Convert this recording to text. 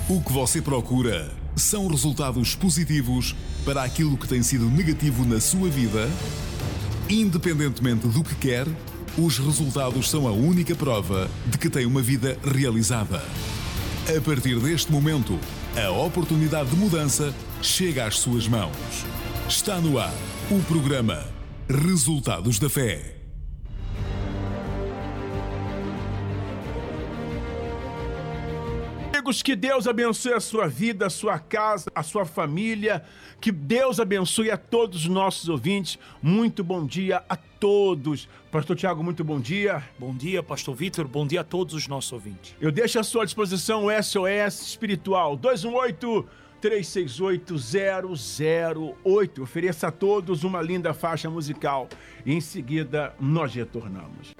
O que você procura são resultados positivos para aquilo que tem sido negativo na sua vida? Independentemente do que quer, os resultados são a única prova de que tem uma vida realizada. A partir deste momento, a oportunidade de mudança chega às suas mãos. Está no ar o programa Resultados da Fé. Amigos, que Deus abençoe a sua vida, a sua casa, a sua família. Que Deus abençoe a todos os nossos ouvintes. Muito bom dia a todos. Pastor Tiago, muito bom dia. Bom dia, Pastor Vitor. Bom dia a todos os nossos ouvintes. Eu deixo à sua disposição o SOS Espiritual 218-368-008. Ofereça a todos uma linda faixa musical. Em seguida, nós retornamos.